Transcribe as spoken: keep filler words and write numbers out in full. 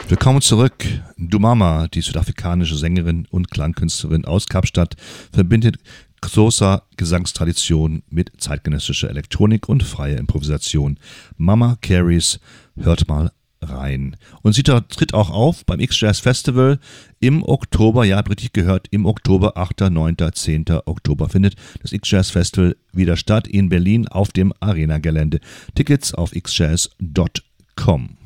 Willkommen zurück. Dumama, die südafrikanische Sängerin und Klangkünstlerin aus Kapstadt, verbindet Xhosa Gesangstradition mit zeitgenössischer Elektronik und freier Improvisation. Mama Carries, hört mal rein. Und sie tritt auch auf beim X-Jazz Festival im Oktober, ja, habt richtig gehört, im Oktober, achter, neunter, zehnter Oktober findet das X-Jazz Festival wieder statt in Berlin auf dem Arena-Gelände. Tickets auf x jazz punkt com.